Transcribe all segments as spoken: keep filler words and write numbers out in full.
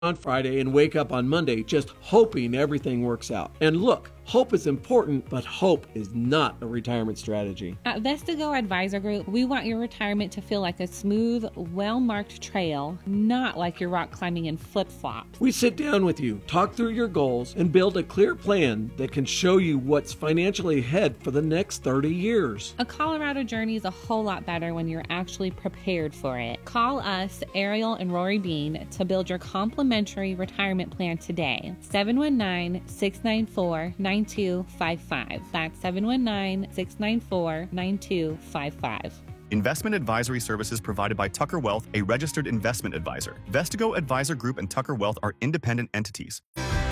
on Friday and wake up on Monday just hoping everything works out. And look, hope is important, but hope is not a retirement strategy. At Vestigo Advisor Group, we want your retirement to feel like a smooth, well-marked trail, not like you're rock climbing in flip-flops. We sit down with you, talk through your goals, and build a clear plan that can show you what's financially ahead for the next thirty years. A Colorado journey is a whole lot better when you're actually prepared for it. Call us, Ariel and Rory Bean, to build your complimentary retirement plan today. seven one nine, six nine four, nine two five five. That's seven one nine, six nine four, nine two five five. Investment advisory services provided by Tucker Wealth, a registered investment advisor. Vestigo Advisor Group and Tucker Wealth are independent entities.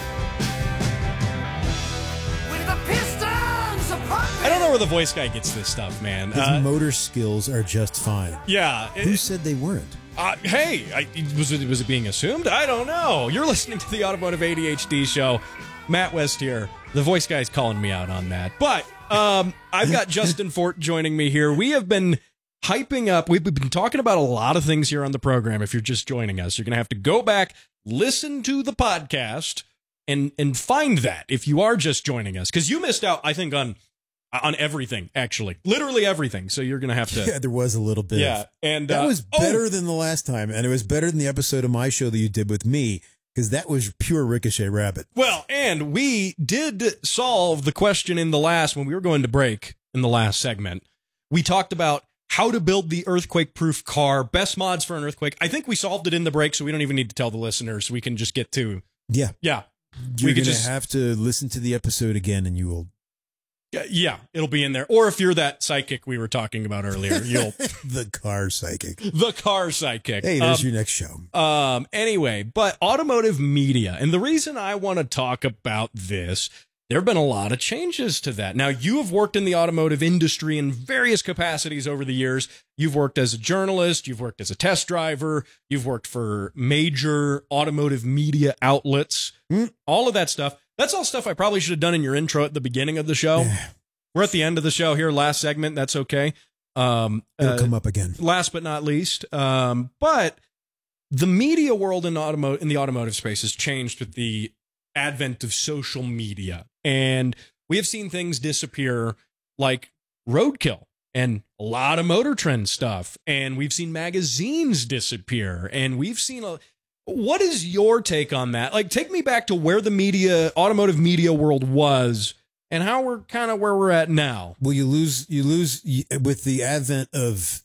I don't know where the voice guy gets this stuff, man. His Uh, motor skills are just fine. yeah. Who it- said they weren't? Uh, hey, I, was it was it being assumed? I don't know. You're listening to the Automotive A D H D Show. Matt West here. The voice guy's calling me out on that. But um, I've got Justin Fort joining me here. We have been hyping up. We've been talking about a lot of things here on the program. If you're just joining us, you're going to have to go back, listen to the podcast, and and find that if you are just joining us. Because you missed out, I think, on on everything, actually. Literally everything. So you're going to have to... Yeah, there was a little bit. Yeah. And that uh, was better oh, than the last time. And it was better than the episode of my show that you did with me, because that was pure Ricochet Rabbit. Well, and we did solve the question in the last, when we were going to break in the last segment. We talked about how to build the earthquake-proof car, best mods for an earthquake. I think we solved it in the break, so we don't even need to tell the listeners. We can just get to... Yeah. Yeah. You're we going to just have to listen to the episode again, and you will... Yeah, it'll be in there. Or if you're that psychic we were talking about earlier, you'll... the car psychic. The car psychic. Hey, there's um, your next show. Um. Anyway, but automotive media, and the reason I want to talk about this, there have been a lot of changes to that. Now, you have worked in the automotive industry in various capacities over the years. You've worked as a journalist, you've worked as a test driver, you've worked for major automotive media outlets, mm. all of that stuff. That's all stuff I probably should have done in your intro at the beginning of the show. We're at the end of the show here, last segment. That's okay. Um, It'll uh, come up again. Last but not least, um, but the media world in automotive in the automotive space has changed with the advent of social media, and we have seen things disappear like Roadkill and a lot of Motor Trend stuff, and we've seen magazines disappear, and we've seen a. What is your take on that? Like, take me back to where the media, automotive media world was, and how we're kind of where we're at now. Well, you lose, you lose with the advent of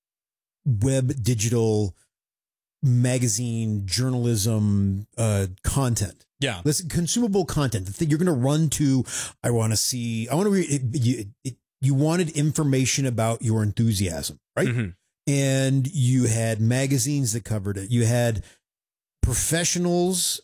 web, digital, magazine, journalism, uh, content. Yeah. Listen, consumable content. The thing you're going to run to, I want to see, I want to read it, you, it, you wanted information about your enthusiasm, right? Mm-hmm. And you had magazines that covered it. You had professionals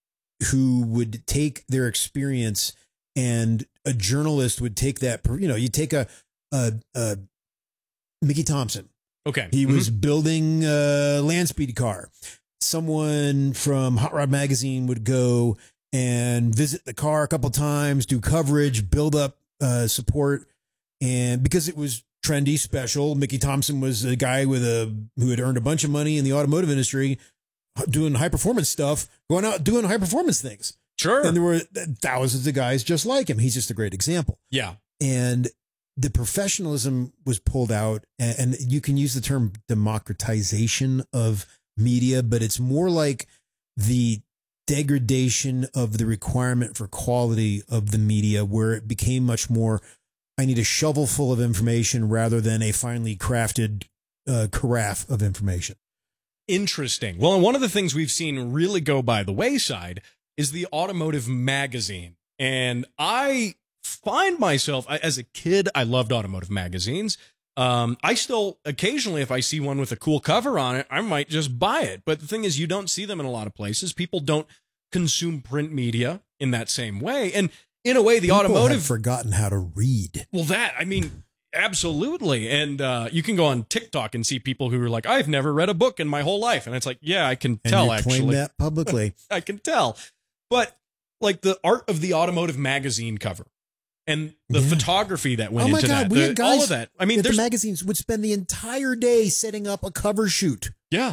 who would take their experience, and a journalist would take that, you know, you take a, a, a Mickey Thompson. Okay. He mm-hmm. was building a land speed car. Someone from Hot Rod Magazine would go and visit the car a couple times, do coverage, build up uh, support. And because it was trendy, special, Mickey Thompson was a guy with a who had earned a bunch of money in the automotive industry, doing high performance stuff, going out doing high performance things. Sure. And there were thousands of guys just like him. He's just a great example. Yeah. And the professionalism was pulled out, and, and you can use the term democratization of media, but it's more like the degradation of the requirement for quality of the media, where it became much more, I need a shovel full of information rather than a finely crafted uh, carafe of information. Interesting. Well, and one of the things we've seen really go by the wayside is the automotive magazine. And I find myself, as a kid, I loved automotive magazines. Um, I still, occasionally, if I see one with a cool cover on it, I might just buy it. But the thing is, you don't see them in a lot of places. People don't consume print media in that same way. And in a way, the People automotive... have forgotten how to read. Well, that, I mean... Absolutely. And uh, you can go on TikTok and see people who are like, I've never read a book in my whole life. And it's like, yeah, I can And tell, you actually. claim that publicly. I can tell. But like the art of the automotive magazine cover and the Yeah. photography that went Oh my into God, that, we the- had guys all of that. I mean, at the there's, magazines would spend the entire day setting up a cover shoot. yeah.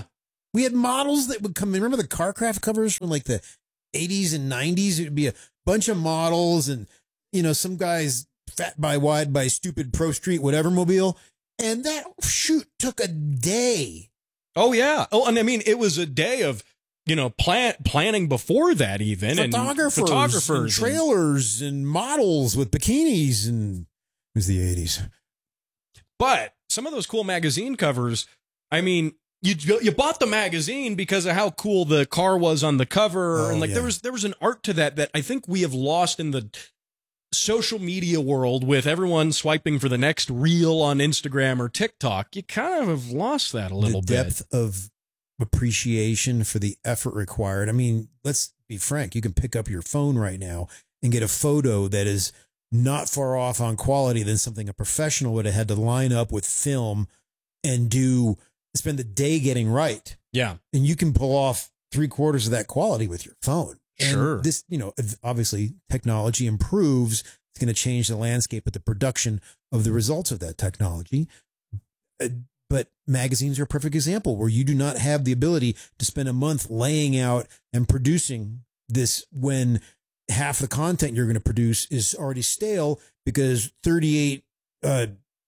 We had models that would come in. Remember the Carcraft covers from like the eighties and nineties? It would be a bunch of models and, you know, some guys fat by wide by stupid Pro Street, whatever mobile. And that shoot took a day. Oh, yeah. Oh, and I mean, it was a day of, you know, plan, planning before that even. Photographers, and photographers, and trailers and, and models with bikinis. And it was the eighties. But some of those cool magazine covers, I mean, you you bought the magazine because of how cool the car was on the cover. Oh, and like yeah. there was there was an art to that that I think we have lost in the social media world with everyone swiping for the next reel on Instagram or TikTok. You kind of have lost that a little the bit. depth of appreciation for the effort required. I mean, let's be frank. You can pick up your phone right now and get a photo that is not far off on quality than something a professional would have had to line up with film and do spend the day getting right. Yeah. And you can pull off three quarters of that quality with your phone. And Sure. this, you know, obviously technology improves. It's going to change the landscape of the production of the results of that technology. Uh, But magazines are a perfect example where you do not have the ability to spend a month laying out and producing this when half the content you're going to produce is already stale because thirty-eight uh,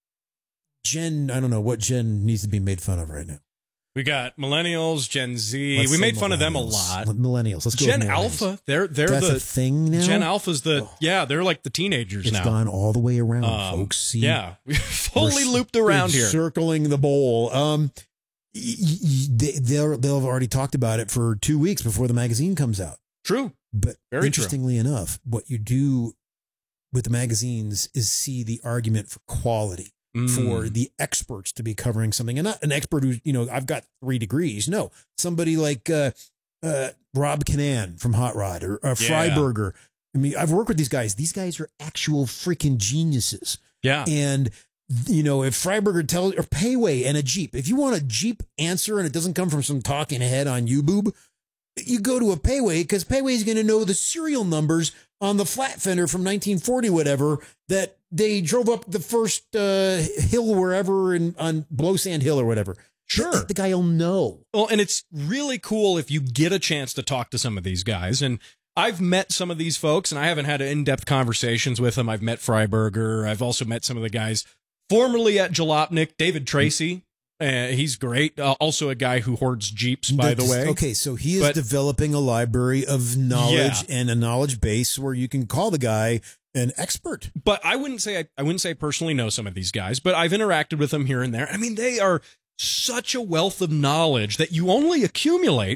Gen, I don't know what Gen needs to be made fun of right now. We got millennials, Gen Z. Let's we say made fun of them a millennials. lot. Millennials. Let's go Gen with millennials. Alpha, they're they're That's the a thing now. Gen Alpha's the Oh. yeah, they're like the teenagers It's now. gone all the way around, Um, folks. See, yeah, we fully We're looped around we're here. circling the bowl. Um, y- y- they, they'll they'll have already talked about it for two weeks before the magazine comes out. True. But Very interestingly enough, what you do with the magazines is see the argument for quality, Mm. for the experts to be covering something, and not an expert who, you know, I've got three degrees. No, somebody like uh, uh, Rob Canan from Hot Rod or, or Yeah. Freiberger. I mean, I've worked with these guys. These guys are actual freaking geniuses. Yeah. And, you know, if Freiberger tells, or Payway and a Jeep, if you want a Jeep answer and it doesn't come from some talking head on YouBoob, you go to a Payway because Payway is going to know the serial numbers on the flat fender from nineteen forty, whatever, that they drove up the first uh, hill wherever in, on Blow Sand Hill or whatever. Sure. The, the guy will know. Well, and it's really cool if you get a chance to talk to some of these guys. And I've met some of these folks, and I haven't had in-depth conversations with them. I've met Freiberger. I've also met some of the guys formerly at Jalopnik, David Tracy. Uh, he's great. Uh, also a guy who hoards Jeeps, by the That's- way. Okay, so he is But- developing a library of knowledge Yeah. and a knowledge base where you can call the guy an expert. But I wouldn't say I, I wouldn't say I personally know some of these guys, but I've interacted with them here and there. I mean, they are such a wealth of knowledge that you only accumulate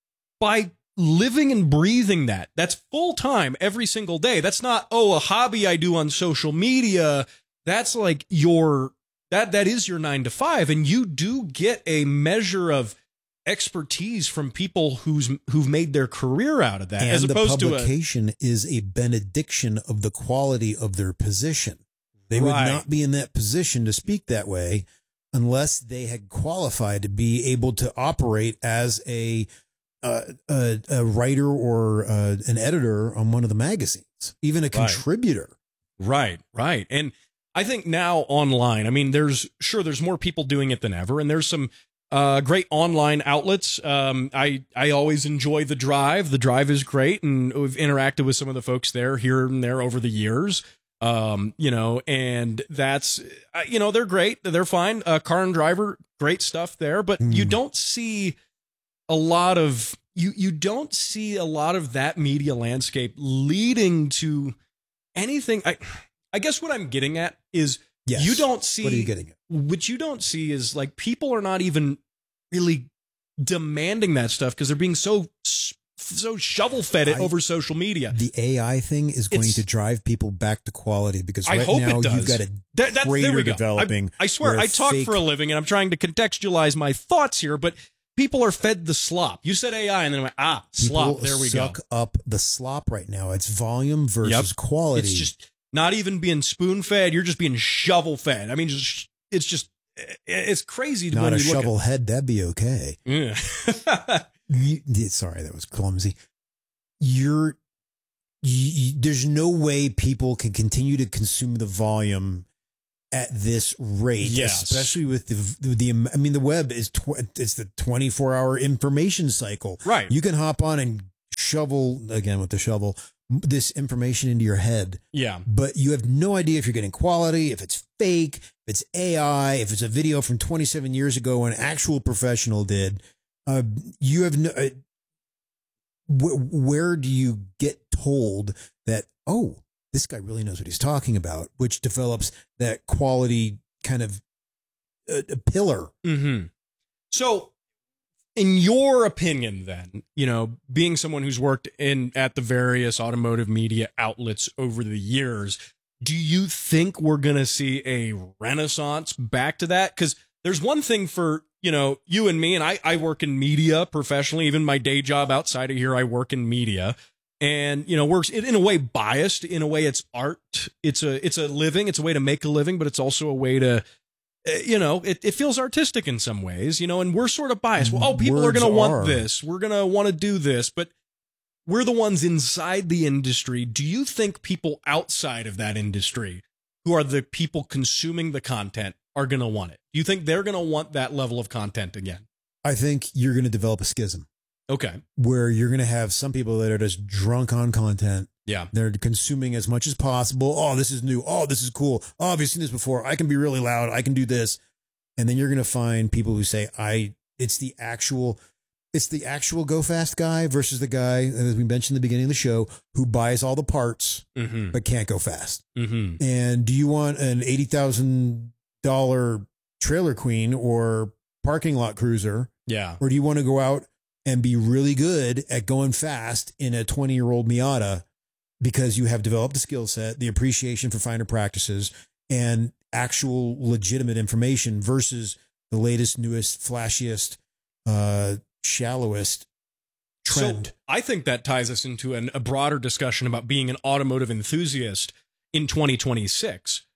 by living and breathing that. That's full time every single day. That's not, oh, a hobby I do on social media. That's like your that that is your nine to five, and you do get a measure of expertise from people who's who've made their career out of that, And as the opposed to a publication is a benediction of the quality of their position. They Right. would not be in that position to speak that way unless they had qualified to be able to operate as a uh, a, a writer or uh, an editor on one of the magazines, even a contributor. Right, right. And I think now online, I mean, there's sure there's more people doing it than ever, and there's some uh, great online outlets. Um, I I always enjoy The Drive. The Drive is great, and we've interacted with some of the folks there here and there over the years. Um, you know, and that's uh, you know they're great, they're fine. Uh, Car and Driver, great stuff there, but Mm. you don't see a lot of you you don't see a lot of that media landscape leading to anything. I I guess what I'm getting at is Yes. you don't see What are you getting at? what you don't see is like people are not even really demanding that stuff because they're being so so shovel fed it I- over social media. The A I thing is going It's- to drive people back to quality because I right hope now it does. you've got a That- that- there crater we go. developing. I, I swear, where I talk fake- for a living, and I'm trying to contextualize my thoughts here, but people are fed the slop. You said A I, and then I went, ah, slop. People There we go. suck up the slop right now. It's volume versus Yep. quality. It's just not even being spoon fed. You're just being shovel fed. I mean, just it's just it's crazy not when a you look shovel head. That'd be okay. at. You, yeah, sorry, that was clumsy. You're you, you- there's no way people can continue to consume the volume at this rate, Yes. especially with the, the, the, I mean, the web is, tw- it's the twenty-four hour information cycle. Right. You can hop on and shovel, again with the shovel, this information into your head. Yeah. But you have no idea if you're getting quality, if it's fake, if it's A I, if it's a video from twenty-seven years ago an actual professional did. Uh, you have no, uh, wh- where do you get told that, oh, this guy really knows what he's talking about, which develops that quality kind of uh, pillar. Mm-hmm. So, in your opinion, then, you know, being someone who's worked in at the various automotive media outlets over the years, do you think we're going to see a renaissance back to that? Because there's one thing for, you know, you and me, and I, I work in media professionally, even my day job outside of here, I work in media. And, you know, works in a way biased, in a way it's art. It's a, it's a living. It's a way to make a living, but it's also a way to, uh, you know, it, it feels artistic in some ways, you know, and we're sort of biased. Well, oh, people Words are going to want are. this. We're going to want to do this, but we're the ones inside the industry. Do you think people outside of that industry who are the people consuming the content are going to want it? Do you think they're going to want that level of content again? I think you're going to develop a schism. Okay. Where you're going to have some people that are just drunk on content. Yeah. They're consuming as much as possible. Oh, this is new. Oh, this is cool. Oh, have you seen this before? I can be really loud. I can do this. And then you're going to find people who say, I, it's the actual, it's the actual go fast guy versus the guy, as we mentioned at the beginning of the show, who buys all the parts, mm-hmm. but can't go fast. Mm-hmm. And do you want an eighty thousand dollars trailer queen or parking lot cruiser? Yeah. Or do you want to go out and be really good at going fast in a twenty-year-old Miata because you have developed the skill set, the appreciation for finer practices, and actual legitimate information versus the latest, newest, flashiest, uh, shallowest trend? So I think that ties us into an, a broader discussion about being an automotive enthusiast in twenty twenty-six,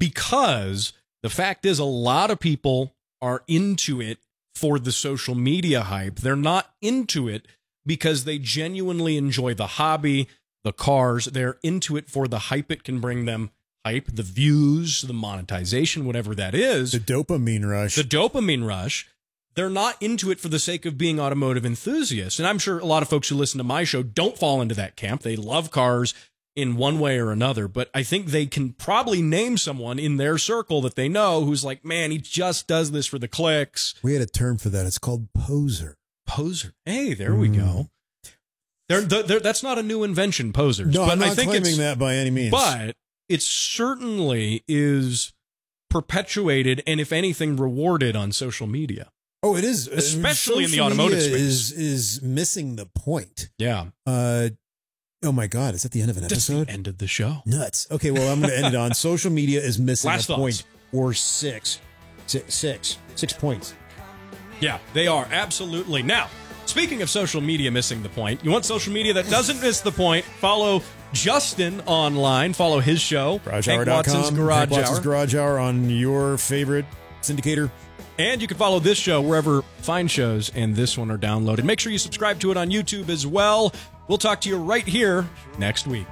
because the fact is a lot of people are into it for the social media hype. They're not into it because they genuinely enjoy the hobby, the cars. They're into it for the hype it can bring them. Hype, the views, the monetization, whatever that is. The dopamine rush. The dopamine rush. They're not into it for the sake of being automotive enthusiasts. And I'm sure a lot of folks who listen to my show don't fall into that camp. They love cars in one way or another, but I think they can probably name someone in their circle that they know who's like, man, he just does this for the clicks. We had a term for that. It's called poser. Poser. Hey, there we Mm. go. They're, they're, that's not a new invention, posers. No, but I'm not I think claiming it's, that by any means. But it certainly is perpetuated and, if anything, rewarded on social media. Oh, it is. Especially in the Social automotive media space. Is, is missing the point. Yeah. Uh, oh, my God. Is that the end of an That's episode? the end of the show. Nuts. Okay, well, I'm going to end it on social media is missing Last a point thoughts. or six. Six. Six. Six points. Yeah, they are. Absolutely. Now, speaking of social media missing the point, you want social media that doesn't miss the point, follow Justin online. Follow his show, Garage Hank Hour dot com. Watson's Garage Hank Watson's Hour. Garage Hour on your favorite syndicator. And you can follow this show wherever fine shows and this one are downloaded. Make sure you subscribe to it on YouTube as well. We'll talk to you right here next week.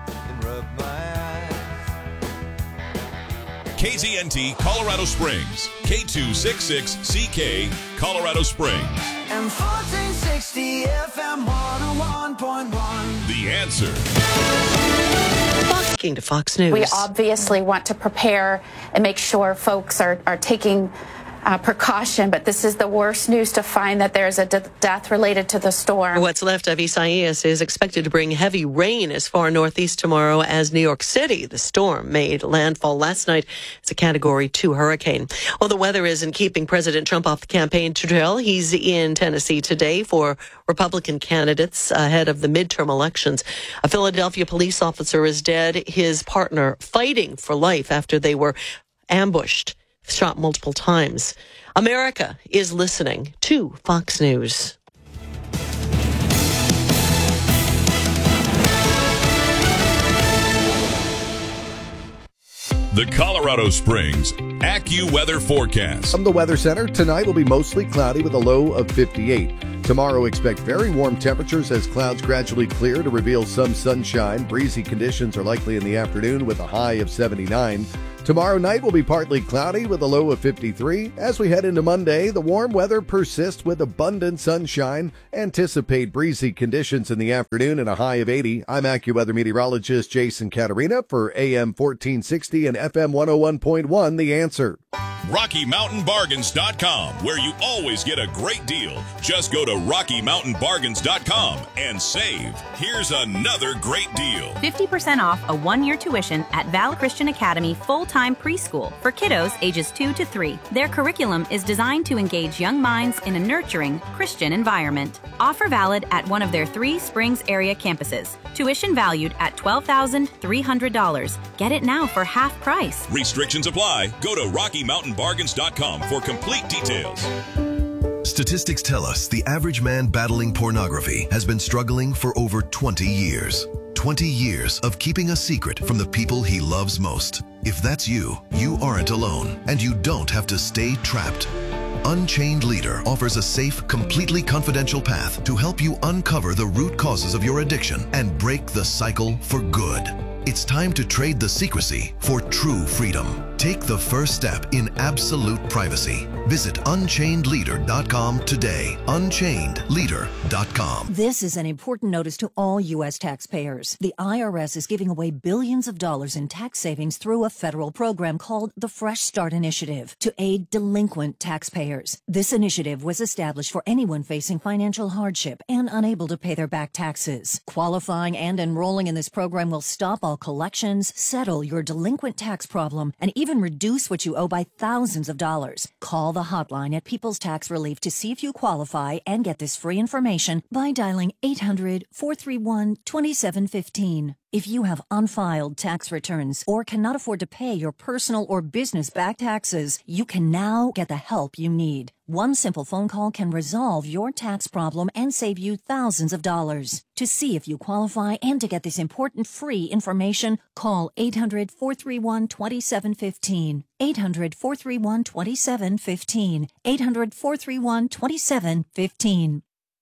K Z N T Colorado Springs, K two sixty-six C K, Colorado Springs. And fourteen sixty F M one oh one point one. The Answer. Talking to Fox News. We obviously want to prepare and make sure folks are, are taking uh, precaution, but this is the worst news to find that there's a de- death related to the storm. What's left of Isaias is expected to bring heavy rain as far northeast tomorrow as New York City. The storm made landfall last night as a Category two hurricane. Well, the weather isn't keeping President Trump off the campaign trail. He's in Tennessee today for Republican candidates ahead of the midterm elections. A Philadelphia police officer is dead. His partner fighting for life after they were ambushed, shot multiple times. America is listening to Fox News. The Colorado Springs AccuWeather Forecast. From the Weather Center, tonight will be mostly cloudy with a low of fifty-eight. Tomorrow, expect very warm temperatures as clouds gradually clear to reveal some sunshine. Breezy conditions are likely in the afternoon with a high of seventy-nine. Tomorrow night will be partly cloudy with a low of fifty-three. As we head into Monday, the warm weather persists with abundant sunshine. Anticipate breezy conditions in the afternoon and a high of eighty. I'm AccuWeather meteorologist Jason Caterina for A M fourteen sixty and F M one oh one point one, The Answer. Rocky Mountain Bargains dot com, where you always get a great deal. Just go to Rocky Mountain Bargains dot com and save. Here's another great deal. fifty percent off a one-year tuition at Val Christian Academy full-time preschool for kiddos ages two to three. Their curriculum is designed to engage young minds in a nurturing Christian environment. Offer valid at one of their three Springs area campuses. Tuition valued at twelve thousand three hundred dollars. Get it now for half price. Restrictions apply. Go to Rocky Mountain Bargains dot com for complete details. Statistics tell us the average man battling pornography has been struggling for over twenty years. twenty years of keeping a secret from the people he loves most. If that's you, you aren't alone, and you don't have to stay trapped. Unchained Leader offers a safe, completely confidential path to help you uncover the root causes of your addiction and break the cycle for good. It's time to trade the secrecy for true freedom. Take the first step in absolute privacy. Visit unchained leader dot com today. unchained leader dot com. This is an important notice to all U S taxpayers. The I R S is giving away billions of dollars in tax savings through a federal program called the Fresh Start Initiative to aid delinquent taxpayers. This initiative was established for anyone facing financial hardship and unable to pay their back taxes. Qualifying and enrolling in this program will stop all collections, settle your delinquent tax problem, and even reduce what you owe by thousands of dollars. Call the hotline at People's Tax Relief to see if you qualify and get this free information by dialing eight hundred, four three one, two seven one five. If you have unfiled tax returns or cannot afford to pay your personal or business back taxes, you can now get the help you need. One simple phone call can resolve your tax problem and save you thousands of dollars. To see if you qualify and to get this important free information, call eight hundred, four three one, two seven one five. eight hundred, four three one, two seven one five. eight hundred, four three one, two seven one five.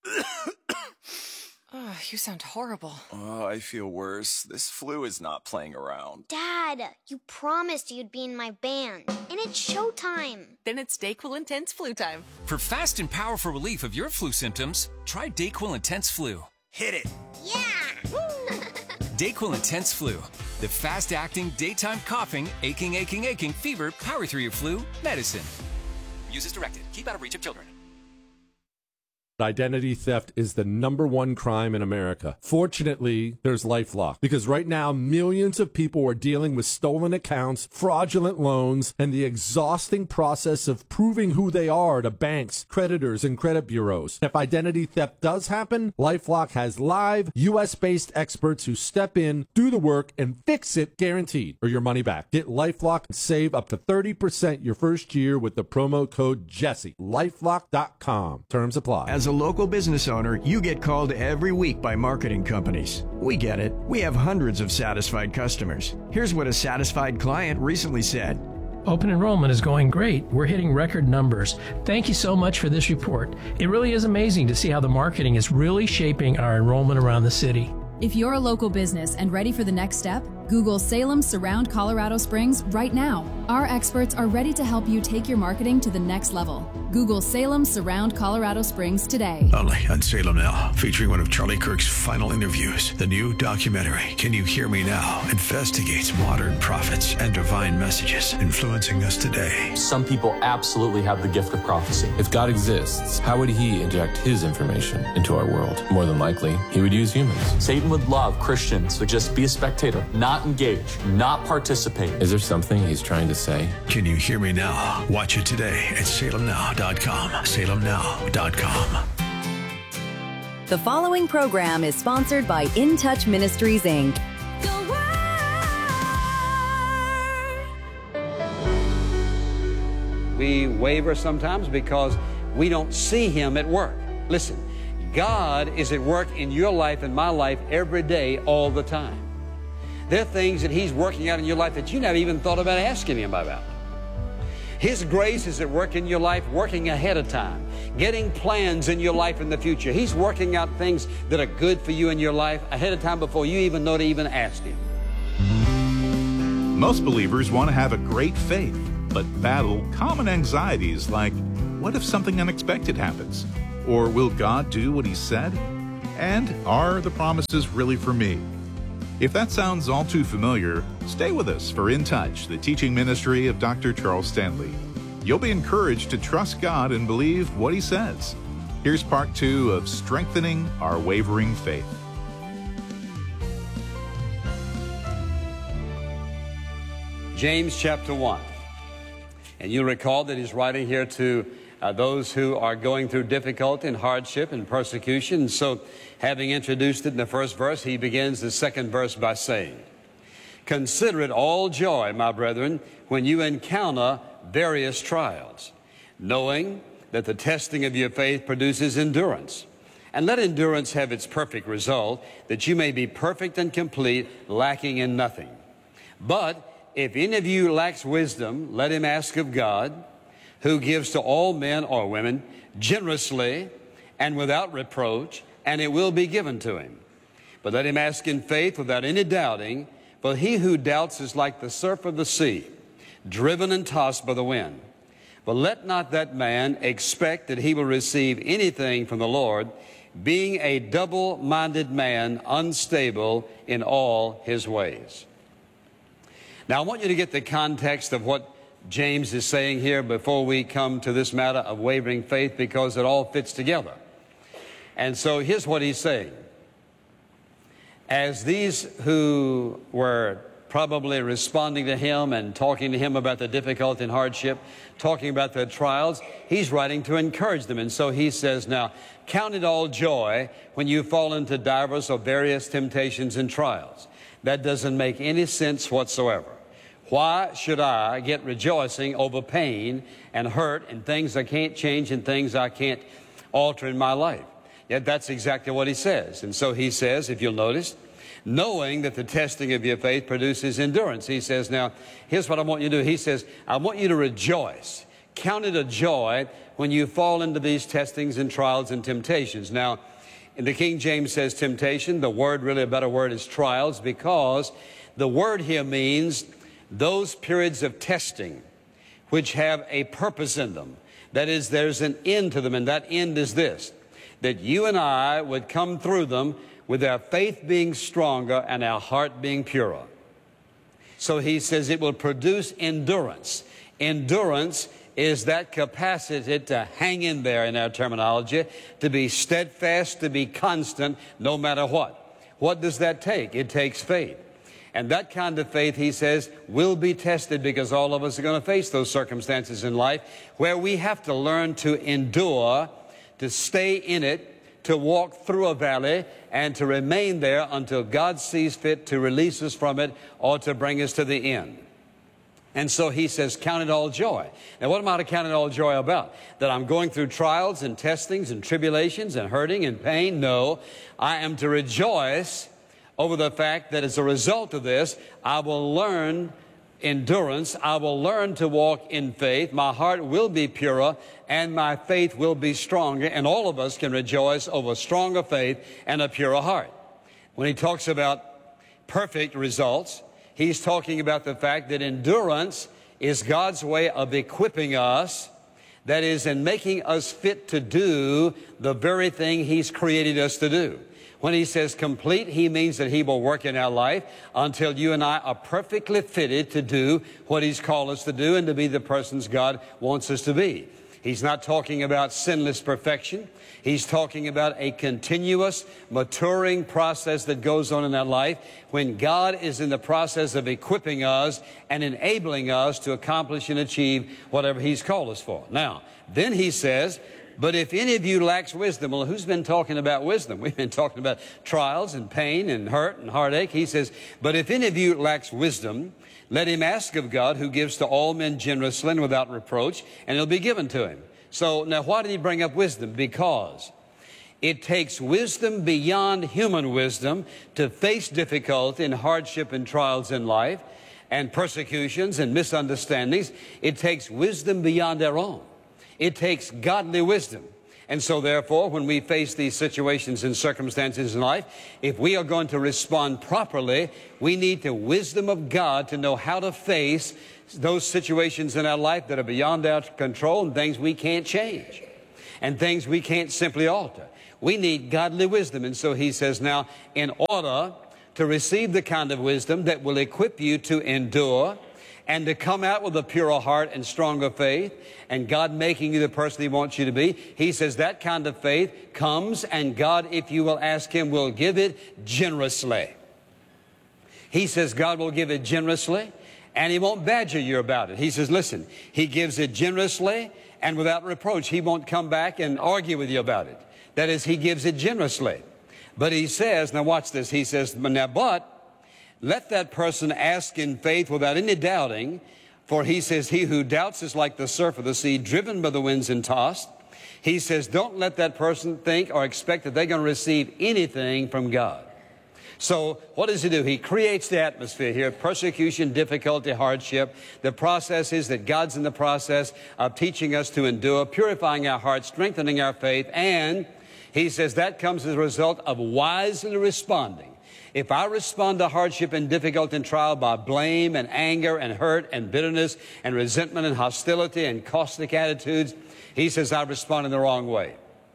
Oh, you sound horrible. Oh, I feel worse. This flu is not playing around. Dad, you promised you'd be in my band, and it's showtime. Then it's DayQuil Intense Flu time. For fast and powerful relief of your flu symptoms, try DayQuil Intense Flu. Hit it. Yeah! DayQuil Intense Flu. The fast-acting, daytime coughing, aching, aching, aching, fever, power through your flu medicine. Use as directed. Keep out of reach of children. Identity theft is the number one crime in America. Fortunately, there's LifeLock, because right now millions of people are dealing with stolen accounts, fraudulent loans, and the exhausting process of proving who they are to banks, creditors, and credit bureaus. If identity theft does happen, LifeLock has live U S based experts who step in, do the work, and fix it guaranteed, or your money back. Get LifeLock and save up to thirty percent your first year with the promo code Jesse. LifeLock dot com. Terms apply. As a local business owner, you get called every week by marketing companies. We get it. We have hundreds of satisfied customers. Here's what a satisfied client recently said. Open enrollment is going great. We're hitting record numbers. Thank you so much for this report. It really is amazing to see how the marketing is really shaping our enrollment around the city. If you're a local business and ready for the next step, Google Salem Surround Colorado Springs right now. Our experts are ready to help you take your marketing to the next level. Google Salem Surround Colorado Springs today. Only on Salem Now, featuring one of Charlie Kirk's final interviews. The new documentary, Can You Hear Me Now?, investigates modern prophets and divine messages influencing us today. Some people absolutely have the gift of prophecy. If God exists, how would he inject his information into our world? More than likely, he would use humans. Satan would love Christians to just be a spectator, not engage, not participate. Is there something he's trying to say? Can You Hear Me Now? Watch it today at Salem Now dot com. Salem Now dot com. The following program is sponsored by In Touch Ministries, Incorporated. We waver sometimes because we don't see him at work. Listen, God is at work in your life and my life every day, all the time. There are things that he's working out in your life that you never even thought about asking him about. His grace is at work in your life, working ahead of time, getting plans in your life in the future. He's working out things that are good for you in your life ahead of time before you even know to even ask him. Most believers want to have a great faith, but battle common anxieties like, what if something unexpected happens? Or will God do what he said? And are the promises really for me? If that sounds all too familiar, stay with us for In Touch, the teaching ministry of Doctor Charles Stanley. You'll be encouraged to trust God and believe what he says. Here's part two of Strengthening Our Wavering Faith. James chapter one. And you'll recall that he's writing here to uh, those who are going through difficulty and hardship and persecution. And so, having introduced it in the first verse, he begins the second verse by saying, "Consider it all joy, my brethren, when you encounter various trials, knowing that the testing of your faith produces endurance. And let endurance have its perfect result, that you may be perfect and complete, lacking in nothing. But if any of you lacks wisdom, let him ask of God, who gives to all men or women generously and without reproach, and it will be given to him. But let him ask in faith without any doubting, for he who doubts is like the surf of the sea, driven and tossed by the wind. But let not that man expect that he will receive anything from the Lord, being a double-minded man, unstable in all his ways." Now, I want you to get the context of what James is saying here before we come to this matter of wavering faith, because it all fits together. And so here's what he's saying. As these who were probably responding to him and talking to him about the difficulty and hardship, talking about their trials, he's writing to encourage them. And so he says, now, count it all joy when you fall into divers or various temptations and trials. That doesn't make any sense whatsoever. Why should I get rejoicing over pain and hurt and things I can't change and things I can't alter in my life? Yet that's exactly what he says. And so he says, if you'll notice, knowing that the testing of your faith produces endurance. He says, now, here's what I want you to do. He says, I want you to rejoice. Count it a joy when you fall into these testings and trials and temptations. Now, in the King James says temptation. The word, really a better word, is trials, because the word here means those periods of testing which have a purpose in them. That is, there's an end to them, and that end is this, that you and I would come through them with our faith being stronger and our heart being purer. So he says it will produce endurance. Endurance is that capacity to hang in there, in our terminology, to be steadfast, to be constant, no matter what. What does that take? It takes faith. And that kind of faith, he says, will be tested, because all of us are going to face those circumstances in life where we have to learn to endure, to stay in it, to walk through a valley, and to remain there until God sees fit to release us from it or to bring us to the end. And so he says, count it all joy. Now, what am I to count it all joy about? That I'm going through trials and testings and tribulations and hurting and pain? No. I am to rejoice over the fact that as a result of this, I will learn endurance. I will learn to walk in faith. My heart will be purer and my faith will be stronger. And all of us can rejoice over stronger faith and a purer heart. When he talks about perfect results, he's talking about the fact that endurance is God's way of equipping us, that is, in making us fit to do the very thing he's created us to do. When he says complete, he means that he will work in our life until you and I are perfectly fitted to do what he's called us to do and to be the persons God wants us to be. He's not talking about sinless perfection. He's talking about a continuous maturing process that goes on in our life when God is in the process of equipping us and enabling us to accomplish and achieve whatever he's called us for. Now, then he says, but if any of you lacks wisdom, well, who's been talking about wisdom? We've been talking about trials and pain and hurt and heartache. He says, but if any of you lacks wisdom, let him ask of God, who gives to all men generously and without reproach, and it'll be given to him. So now why did he bring up wisdom? Because it takes wisdom beyond human wisdom to face difficulty and hardship and trials in life and persecutions and misunderstandings. It takes wisdom beyond our own. It takes godly wisdom. And so therefore, when we face these situations and circumstances in life, if we are going to respond properly, we need the wisdom of God to know how to face those situations in our life that are beyond our control and things we can't change and things we can't simply alter. We need godly wisdom. And so he says, now, in order to receive the kind of wisdom that will equip you to endure and to come out with a purer heart and stronger faith, and God making you the person He wants you to be, He says that kind of faith comes, and God, if you will ask Him, will give it generously. He says God will give it generously, and He won't badger you about it. He says, listen, He gives it generously and without reproach. He won't come back and argue with you about it. That is, He gives it generously. But He says, now watch this, He says, now but let that person ask in faith without any doubting, for He says, he who doubts is like the surf of the sea, driven by the winds and tossed. He says, don't let that person think or expect that they're going to receive anything from God. So what does He do? He creates the atmosphere here, persecution, difficulty, hardship. The process is that God's in the process of teaching us to endure, purifying our hearts, strengthening our faith, and He says that comes as a result of wisely responding. If I respond to hardship and difficulty and trial by blame and anger and hurt and bitterness and resentment and hostility and caustic attitudes, He says I respond in the wrong way.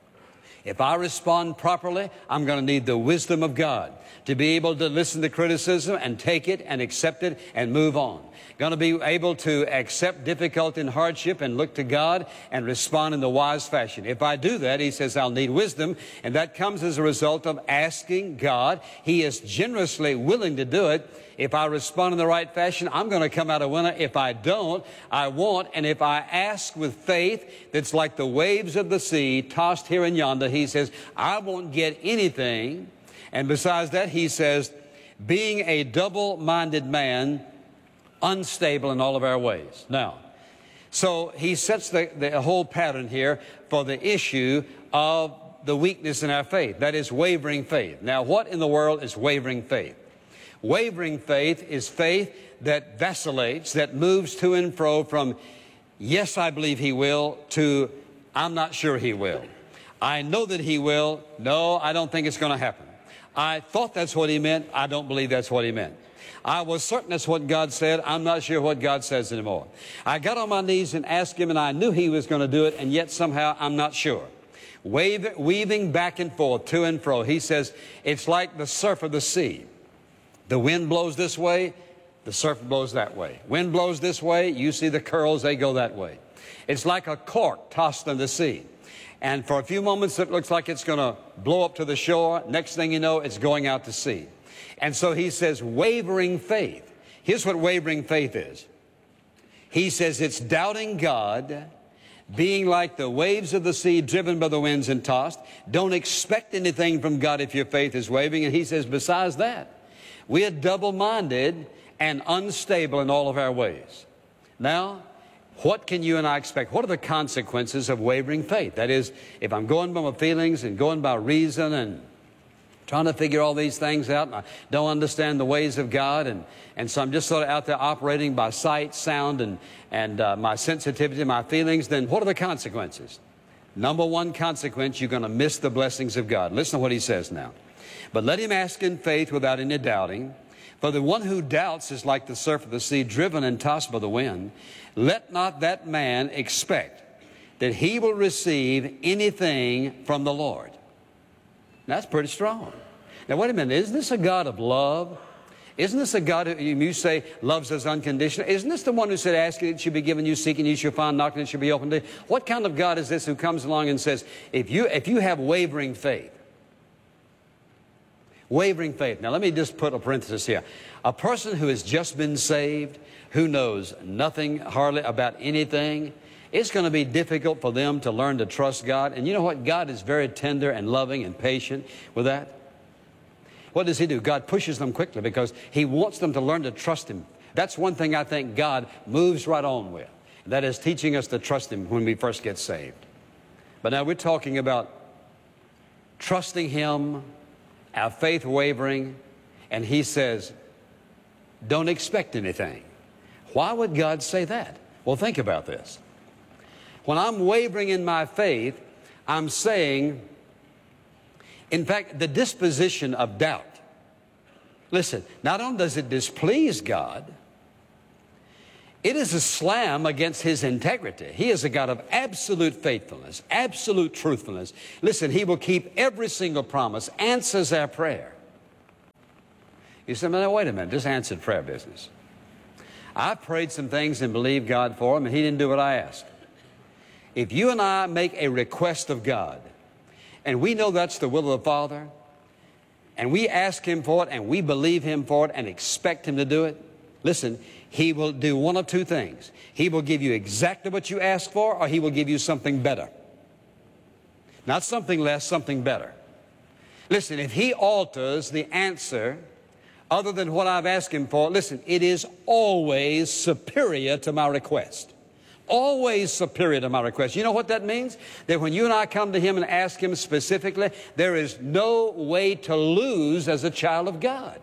If I respond properly, I'm going to need the wisdom of God to be able to listen to criticism and take it and accept it and move on. Going to be able to accept difficulty and hardship and look to God and respond in the wise fashion. If I do that, He says I'll need wisdom, and that comes as a result of asking God. He is generously willing to do it. If I respond in the right fashion, I'm going to come out a winner. If I don't, I won't. And if I ask with faith that's like the waves of the sea, tossed here and yonder, He says, I won't get anything. And besides that, He says, being a double-minded man, unstable in all of our ways. Now, so He sets the, the whole pattern here for the issue of the weakness in our faith. That is wavering faith. Now, what in the world is wavering faith? Wavering faith is faith that vacillates, that moves to and fro from, yes, I believe He will, to, I'm not sure He will. I know that He will. No, I don't think it's going to happen. I thought that's what He meant. I don't believe that's what He meant. I was certain that's what God said. I'm not sure what God says anymore. I got on my knees and asked Him, and I knew He was going to do it, and yet somehow I'm not sure. Wave, weaving back and forth, to and fro. He says it's like the surf of the sea. The wind blows this way, the surf blows that way. Wind blows this way, you see the curls, they go that way. It's like a cork tossed in the sea. And for a few moments it looks like it's going to blow up to the shore. Next thing you know, it's going out to sea. And so He says wavering faith. Here's what wavering faith is. He says it's doubting God, being like the waves of the sea driven by the winds and tossed. Don't expect anything from God if your faith is wavering. And He says besides that, we are double-minded and unstable in all of our ways. Now, what can you and I expect? What are the consequences of wavering faith? That is, if I'm going by my feelings and going by reason and trying to figure all these things out, and I don't understand the ways of God, and, and so I'm just sort of out there operating by sight, sound, and, and uh, my sensitivity, my feelings, then what are the consequences? Number one consequence, you're going to miss the blessings of God. Listen to what He says now. But let him ask in faith without any doubting. For the one who doubts is like the surf of the sea, driven and tossed by the wind. Let not that man expect that he will receive anything from the Lord. That's pretty strong. Now, wait a minute. Isn't this a God of love? Isn't this a God who you say loves us unconditionally? Isn't this the one who said, asking it shall be given you, seeking you shall find, knocking it shall be opened to you? What kind of God is this who comes along and says, if you, if you have wavering faith, wavering faith. Now, let me just put a parenthesis here. A person who has just been saved, who knows nothing hardly about anything, it's going to be difficult for them to learn to trust God. And you know what? God is very tender and loving and patient with that. What does He do? God pushes them quickly because He wants them to learn to trust Him. That's one thing I think God moves right on with. That is teaching us to trust Him when we first get saved. But now we're talking about trusting Him, our faith wavering, and He says, don't expect anything. Why would God say that? Well, think about this. When I'm wavering in my faith, I'm saying, in fact, the disposition of doubt. Listen, not only does it displease God, it is a slam against His integrity. He is a God of absolute faithfulness, absolute truthfulness. Listen, He will keep every single promise, answers our prayer. You say, now wait a minute, this answered prayer business. I prayed some things and believed God for them, and He didn't do what I asked. If you and I make a request of God, and we know that's the will of the Father, and we ask Him for it, and we believe Him for it, and expect Him to do it, listen, He will do one of two things. He will give you exactly what you ask for, or He will give you something better. Not something less, something better. Listen, if He alters the answer other than what I've asked Him for, listen, it is always superior to my request. Always superior to my request. You know what that means? That when you and I come to Him and ask Him specifically, there is no way to lose as a child of God.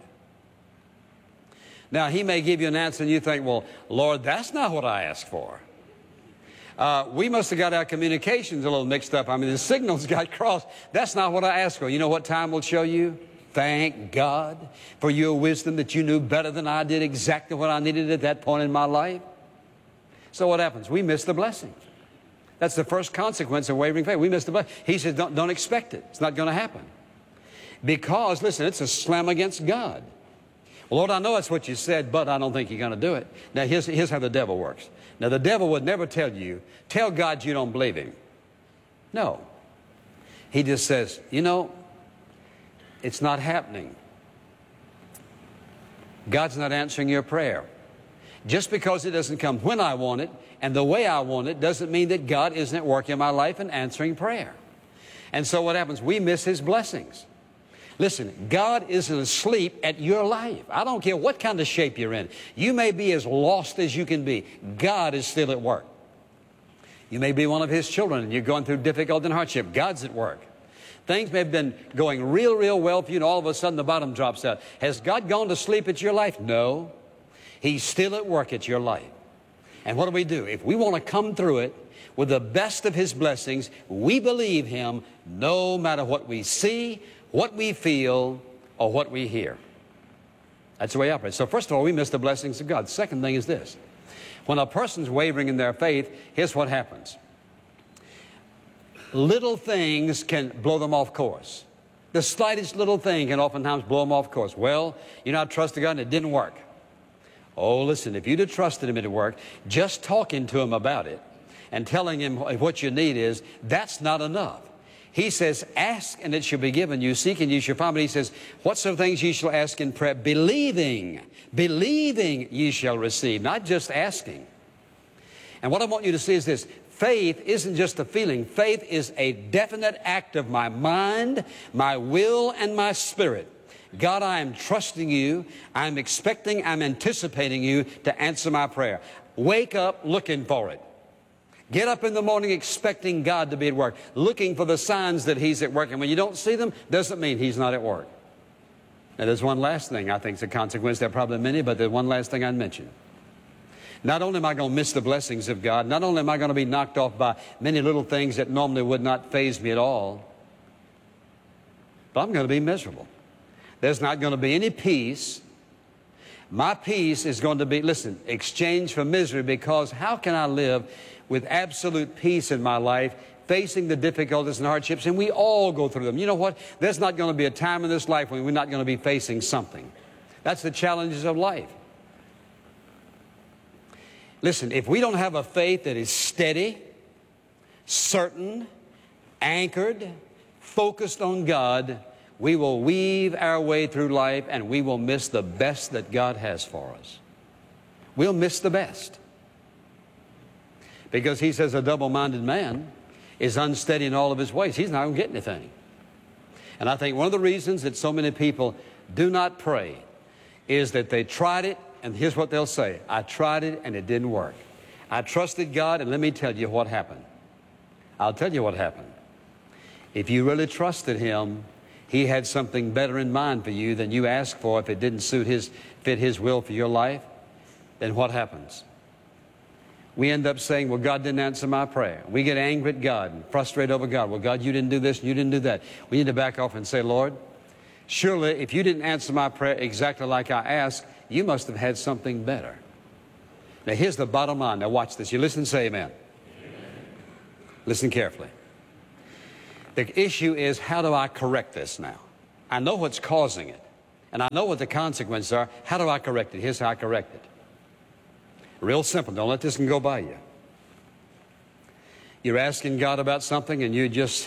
Now, He may give you an answer and you think, well, Lord, that's not what I asked for. Uh, we must have got our communications a little mixed up. I mean, the signals got crossed. That's not what I asked for. You know what time will show you? Thank God for your wisdom that you knew better than I did exactly what I needed at that point in my life. So what happens? We miss the blessing. That's the first consequence of wavering faith. We miss the blessing. He says, don't, don't expect it. It's not going to happen. Because, listen, it's a slam against God. Well, Lord, I know that's what you said, but I don't think you're going to do it. Now, here's, here's how the devil works. Now, the devil would never tell you, tell God you don't believe Him. No. He just says, you know, it's not happening. God's not answering your prayer. Just because it doesn't come when I want it and the way I want it doesn't mean that God isn't at work in my life and answering prayer. And so what happens? We miss His blessings. Listen, God isn't asleep at your life. I don't care what kind of shape you're in. You may be as lost as you can be. God is still at work. You may be one of His children and you're going through difficulty and hardship. God's at work. Things may have been going real, real well for you, and all of a sudden the bottom drops out. Has God gone to sleep at your life? No. He's still at work at your life. And what do we do? If we want to come through it with the best of His blessings, we believe Him no matter what we see, what we feel, or what we hear. That's the way it operates. So first of all, we miss the blessings of God. The second thing is this. When a person's wavering in their faith, here's what happens. Little things can blow them off course. The slightest little thing can oftentimes blow them off course. Well, you know, I trusted God and it didn't work. Oh, listen, if you'd have trusted Him, it'd work. Just talking to Him about it and telling Him what you need is, that's not enough. He says, ask and it shall be given you. Seek and you shall find. But He says, whatsoever things ye shall ask in prayer, believing, believing ye shall receive, not just asking. And what I want you to see is this. Faith isn't just a feeling. Faith is a definite act of my mind, my will, and my spirit. God, I am trusting you. I'm expecting, I'm anticipating you to answer my prayer. Wake up looking for it. Get up in the morning expecting God to be at work, looking for the signs that He's at work. And when you don't see them, doesn't mean He's not at work. Now, there's one last thing I think is a consequence. There are probably many, but there's one last thing I'd mention. Not only am I going to miss the blessings of God, not only am I going to be knocked off by many little things that normally would not faze me at all, but I'm going to be miserable. There's not going to be any peace. My peace is going to be, listen, exchanged for misery, because how can I live with absolute peace in my life, facing the difficulties and hardships, and we all go through them. You know what? There's not going to be a time in this life when we're not going to be facing something. That's the challenges of life. Listen, if we don't have a faith that is steady, certain, anchored, focused on God, we will weave our way through life and we will miss the best that God has for us. We'll miss the best. Because He says a double-minded man is unsteady in all of his ways. He's not going to get anything. And I think one of the reasons that so many people do not pray is that they tried it, and here's what they'll say. I tried it and it didn't work. I trusted God, and let me tell you what happened. I'll tell you what happened. If you really trusted Him, He had something better in mind for you than you asked for. If it didn't suit His, fit His will for your life, then what happens? we end up saying, well, God didn't answer my prayer. We get angry at God and frustrated over God. Well, God, you didn't do this, and you didn't do that. We need to back off and say, Lord, surely if you didn't answer my prayer exactly like I asked, you must have had something better. Now, here's the bottom line. Now, watch this. You listen and say amen. Amen. Listen carefully. The issue is, how do I correct this now? I know what's causing it, and I know what the consequences are. How do I correct it? Here's how I correct it. Real simple. Don't let this one go by you. You're asking God about something, and you just,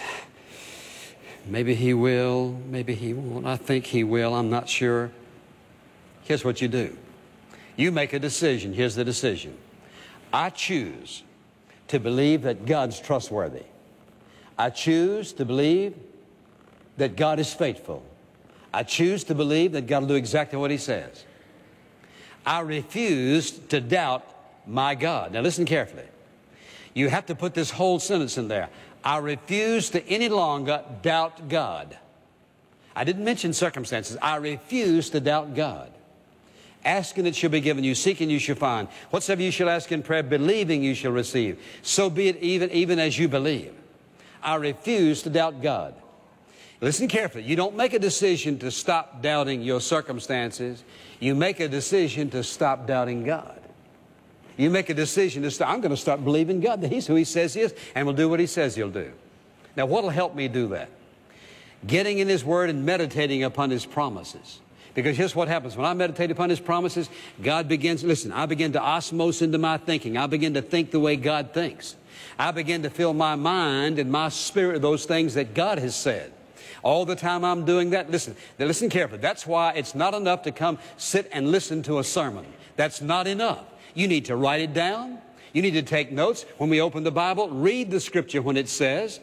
maybe He will, maybe He won't. I think He will. I'm not sure. Here's what you do. You make a decision. Here's the decision. I choose to believe that God's trustworthy. I choose to believe that God is faithful. I choose to believe that God will do exactly what He says. I refuse to doubt my God. Now listen carefully. You have to put this whole sentence in there. I refuse to any longer doubt God. I didn't mention circumstances. I refuse to doubt God. Asking it shall be given you, seeking you shall find. Whatsoever you shall ask in prayer, believing you shall receive. So be it even, even as you believe. I refuse to doubt God. Listen carefully. You don't make a decision to stop doubting your circumstances. You make a decision to stop doubting God. You make a decision to stop, I'm going to start believing God, that He's who He says He is, and will do what He says He'll do. Now, what will help me do that? Getting in His Word and meditating upon His promises. Because here's what happens. When I meditate upon His promises, God begins, listen, I begin to osmose into my thinking. I begin to think the way God thinks. I begin to fill my mind and my spirit with those things that God has said. All the time I'm doing that, listen, now listen carefully. That's why it's not enough to come sit and listen to a sermon. That's not enough. You need to write it down. You need to take notes. When we open the Bible, read the Scripture when it says,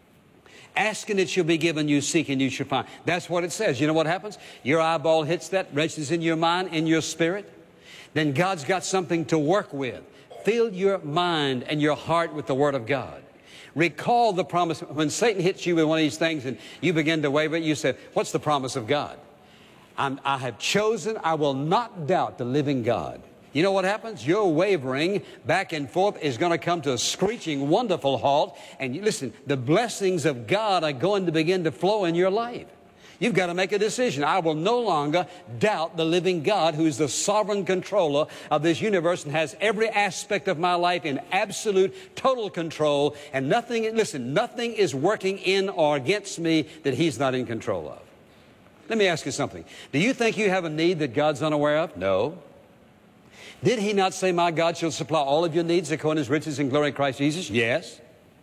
ask and it shall be given you, seek and you shall find. That's what it says. You know what happens? Your eyeball hits that, registers in your mind, in your spirit. Then God's got something to work with. Fill your mind and your heart with the Word of God. Recall the promise. When Satan hits you with one of these things and you begin to waver, you say, what's the promise of God? I'm, I have chosen, I will not doubt the living God. You know what happens? Your wavering back and forth is going to come to a screeching, wonderful halt. And you, listen, the blessings of God are going to begin to flow in your life. You've got to make a decision. I will no longer doubt the living God who is the sovereign controller of this universe and has every aspect of my life in absolute, total control. And nothing, listen, nothing is working in or against me that He's not in control of. Let me ask you something. Do you think you have a need that God's unaware of? No. Did He not say, my God shall supply all of your needs according to His riches and glory in Christ Jesus? Yes.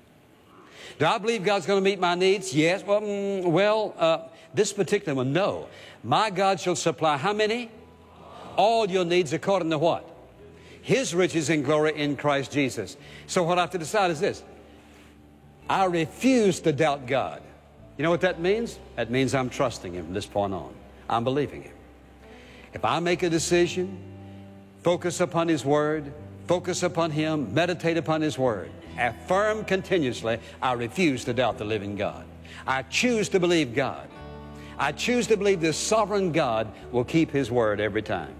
Do I believe God's going to meet my needs? Yes. Well, mm, well uh, this particular one, no. My God shall supply how many? All your needs according to what? His riches and glory in Christ Jesus. So what I have to decide is this. I refuse to doubt God. You know what that means? That means I'm trusting Him from this point on. I'm believing Him. If I make a decision, focus upon His Word, focus upon Him, meditate upon His Word, affirm continuously, I refuse to doubt the living God. I choose to believe God. I choose to believe this sovereign God will keep His Word every time.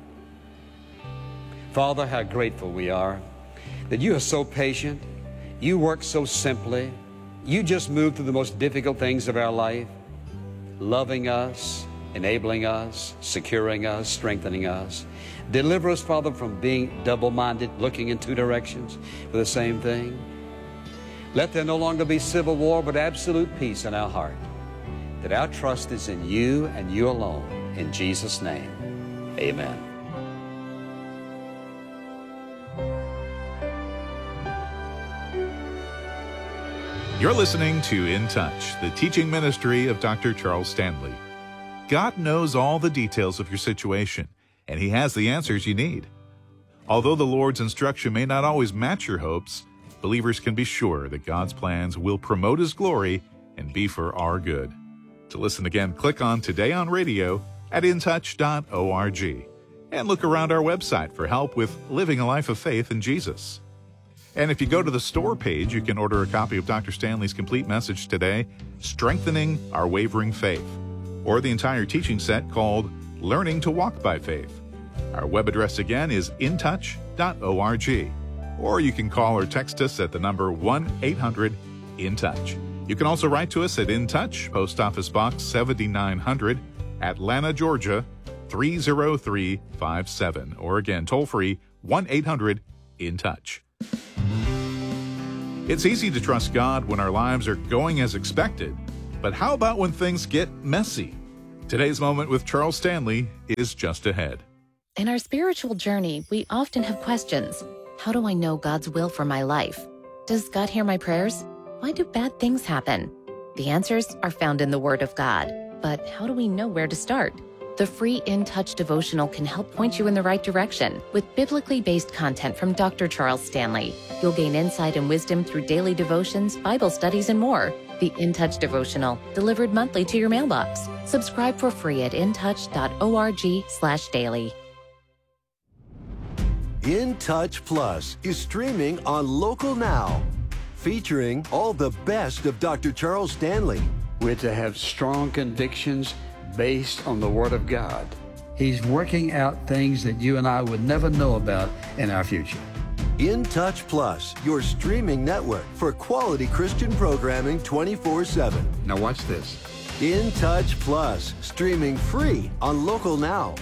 Father, how grateful we are that You are so patient. You work so simply. You just move through the most difficult things of our life, loving us, enabling us, securing us, strengthening us. Deliver us, Father, from being double-minded, looking in two directions for the same thing. Let there no longer be civil war, but absolute peace in our heart. That our trust is in You and You alone. In Jesus' name, amen. You're listening to In Touch, the teaching ministry of Doctor Charles Stanley. God knows all the details of your situation, and He has the answers you need. Although the Lord's instruction may not always match your hopes, believers can be sure that God's plans will promote His glory and be for our good. To listen again, click on Today on Radio at in touch dot org and look around our website for help with living a life of faith in Jesus. And if you go to the store page, you can order a copy of Doctor Stanley's complete message today, Strengthening Our Wavering Faith, or the entire teaching set called Learning to Walk by Faith. Our web address again is in touch dot org. or you can call or text us at the number one eight hundred in touch. You can also write to us at In Touch, Post Office Box seventy-nine hundred, Atlanta, Georgia, three oh three five seven. Or again, toll free, one eight hundred in touch. It's easy to trust God when our lives are going as expected, but how about when things get messy? Today's Moment with Charles Stanley is just ahead. In our spiritual journey, we often have questions. How do I know God's will for my life? Does God hear my prayers? Why do bad things happen? The answers are found in the Word of God. But how do we know where to start? The free In Touch devotional can help point you in the right direction with biblically based content from Doctor Charles Stanley. You'll gain insight and wisdom through daily devotions, Bible studies, and more. The In Touch devotional, delivered monthly to your mailbox. Subscribe for free at intouch.org slash daily. In Touch Plus is streaming on Local Now, featuring all the best of Doctor Charles Stanley. We're to have strong convictions based on the Word of God. He's working out things that you and I would never know about in our future. In Touch Plus, your streaming network for quality Christian programming twenty-four seven. Now watch this. In Touch Plus, streaming free on Local Now.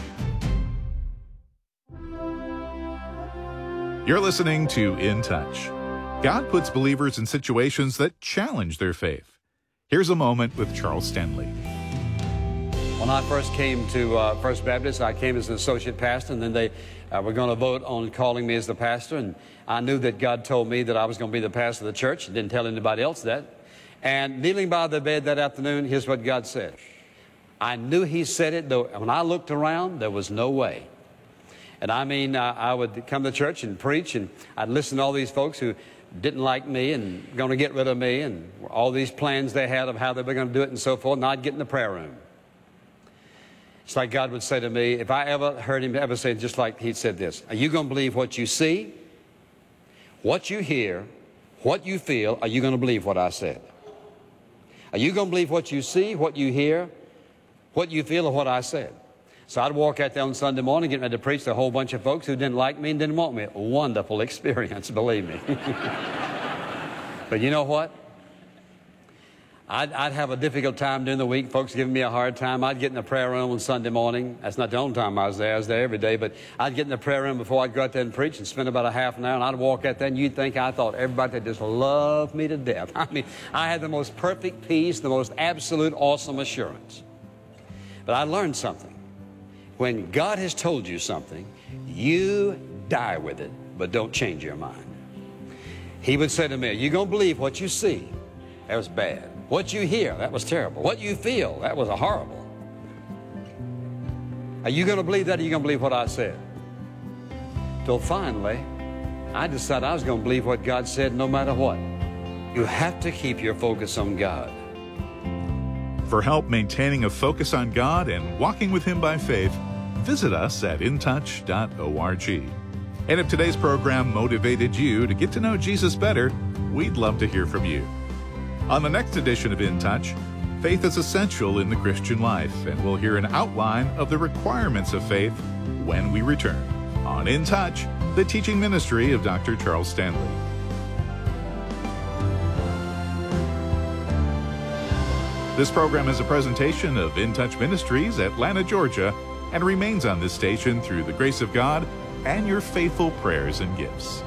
You're listening to In Touch. God puts believers in situations that challenge their faith. Here's a moment with Charles Stanley. When I first came to uh, First Baptist, I came as an associate pastor, and then they uh, were going to vote on calling me as the pastor, and I knew that God told me that I was going to be the pastor of the church. Didn't tell anybody else that. And kneeling by the bed that afternoon, here's what God said. I knew He said it, though when I looked around, there was no way. And I mean, uh, I would come to church and preach, and I'd listen to all these folks who didn't like me and going to get rid of me, and all these plans they had of how they were going to do it and so forth, and I'd get in the prayer room. It's like God would say to me, if I ever heard Him ever say, just like He said this, are you going to believe what you see, what you hear, what you feel? Are you going to believe what I said? Are you going to believe what you see, what you hear, what you feel, or what I said? So I'd walk out there on Sunday morning, getting ready to preach to a whole bunch of folks who didn't like me and didn't want me. A wonderful experience, believe me. But you know what? I'd, I'd have a difficult time during the week. Folks giving me a hard time. I'd get in the prayer room on Sunday morning. That's not the only time I was there. I was there every day. But I'd get in the prayer room before I'd go out there and preach and spend about a half an hour. And I'd walk out there, and you'd think I thought everybody that just loved me to death. I mean, I had the most perfect peace, the most absolute awesome assurance. But I learned something. When God has told you something, you die with it, but don't change your mind. He would say to me, you're going to believe what you see. That was bad. What you hear, that was terrible. What you feel, that was horrible. Are you going to believe that, or are you going to believe what I said? Till finally, I decided I was going to believe what God said no matter what. You have to keep your focus on God. For help maintaining a focus on God and walking with Him by faith, visit us at in touch dot org. And if today's program motivated you to get to know Jesus better, we'd love to hear from you. On the next edition of In Touch, faith is essential in the Christian life, and we'll hear an outline of the requirements of faith when we return on In Touch, the teaching ministry of Doctor Charles Stanley. This program is a presentation of In Touch Ministries, Atlanta, Georgia, and remains on this station through the grace of God and your faithful prayers and gifts.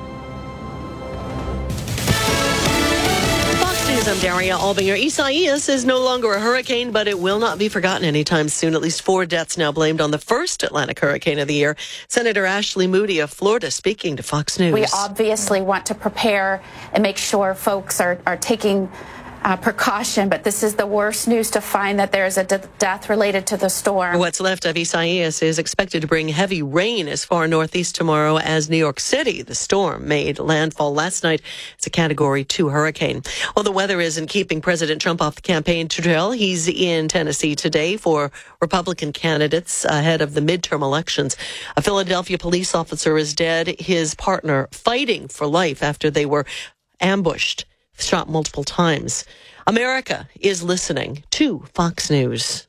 Fox News, I'm Daria Albinger. Isaias is no longer a hurricane, but it will not be forgotten anytime soon. At least four deaths now blamed on the first Atlantic hurricane of the year. Senator Ashley Moody of Florida speaking to Fox News. We obviously want to prepare and make sure folks are, are taking Uh, precaution, but this is the worst news to find that there is a de- death related to the storm. What's left of Isaias is expected to bring heavy rain as far northeast tomorrow as New York City. The storm made landfall last night. It's a Category two hurricane. Well, the weather isn't keeping President Trump off the campaign trail. He's in Tennessee today for Republican candidates ahead of the midterm elections. A Philadelphia police officer is dead. His partner fighting for life after they were ambushed. Shot multiple times. America is listening to Fox News.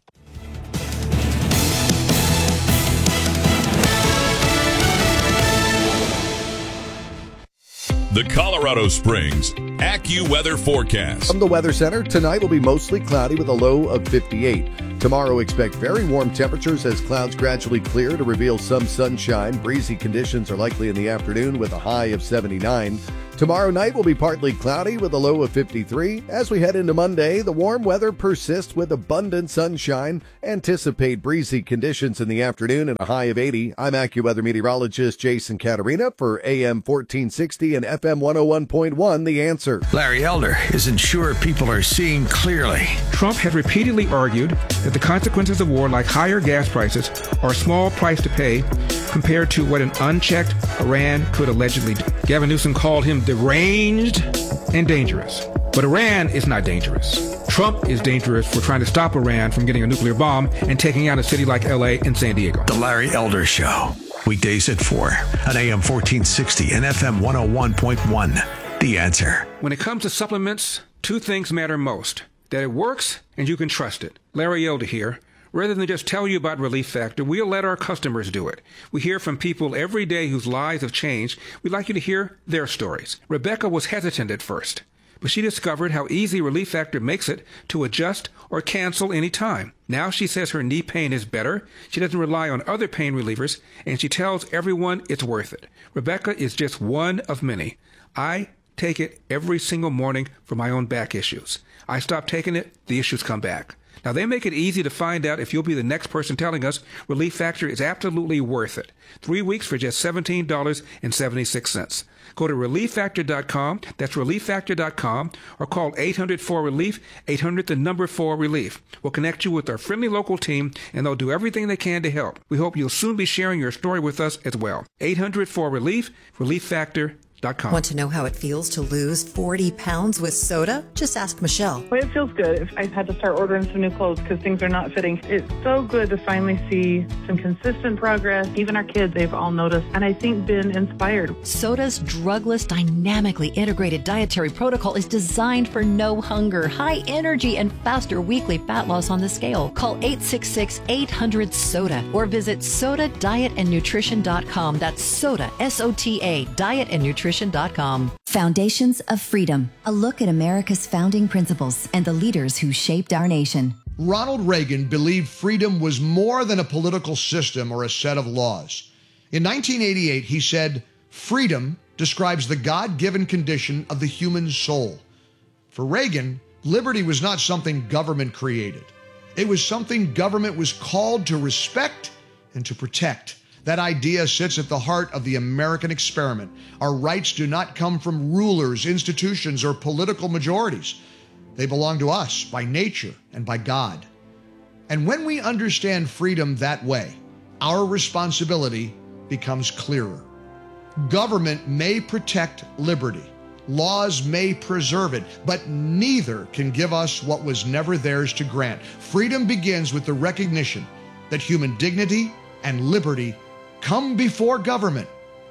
The Colorado Springs AccuWeather forecast. From the Weather Center, tonight will be mostly cloudy with a low of fifty-eight. Tomorrow, expect very warm temperatures as clouds gradually clear to reveal some sunshine. Breezy conditions are likely in the afternoon with a high of seventy-nine. Tomorrow night will be partly cloudy with a low of fifty-three. As we head into Monday, the warm weather persists with abundant sunshine. Anticipate breezy conditions in the afternoon and a high of eighty. I'm AccuWeather meteorologist Jason Caterina for A M fourteen sixty and F M one oh one point one, The Answer. Larry Elder isn't sure people are seeing clearly. Trump has repeatedly argued that the consequences of war, like higher gas prices, are a small price to pay compared to what an unchecked Iran could allegedly do. Gavin Newsom called him deranged and dangerous. But Iran is not dangerous. Trump is dangerous for trying to stop Iran from getting a nuclear bomb and taking out a city like L A and San Diego. The Larry Elder Show. Weekdays at four on A M fourteen sixty and F M one oh one point one. The Answer. When it comes to supplements, two things matter most. That it works and you can trust it. Larry Elder here. Rather than just tell you about Relief Factor, we'll let our customers do it. We hear from people every day whose lives have changed. We'd like you to hear their stories. Rebecca was hesitant at first, but she discovered how easy Relief Factor makes it to adjust or cancel any time. Now she says her knee pain is better, she doesn't rely on other pain relievers, and she tells everyone it's worth it. Rebecca is just one of many. I take it every single morning for my own back issues. I stop taking it, the issues come back. Now, they make it easy to find out if you'll be the next person telling us Relief Factor is absolutely worth it. Three weeks for just seventeen dollars and seventy-six cents. Go to relief factor dot com, that's relief factor dot com, or call eight hundred four relief, eight hundred the number four relief. We'll connect you with our friendly local team, and they'll do everything they can to help. We hope you'll soon be sharing your story with us as well. eight hundred four relief, relief factor dot com. Want to know how it feels to lose forty pounds with soda? Just ask Michelle. Well, it feels good. I've had to start ordering some new clothes because things are not fitting. It's so good to finally see some consistent progress. Even our kids, they've all noticed, and I think been inspired. Soda's drugless, dynamically integrated dietary protocol is designed for no hunger, high energy, and faster weekly fat loss on the scale. Call eight six six, eight hundred, SODA or visit soda diet and nutrition dot com. That's SODA, S O T A, diet and nutrition dot com. Foundations of Freedom, a look at America's founding principles and the leaders who shaped our nation. Ronald Reagan believed freedom was more than a political system or a set of laws. In nineteen eighty-eight, he said, "Freedom describes the God-given condition of the human soul." For Reagan, liberty was not something government created. It was something government was called to respect and to protect. That idea sits at the heart of the American experiment. Our rights do not come from rulers, institutions, or political majorities. They belong to us by nature and by God. And when we understand freedom that way, our responsibility becomes clearer. Government may protect liberty. Laws may preserve it, but neither can give us what was never theirs to grant. Freedom begins with the recognition that human dignity and liberty come before government,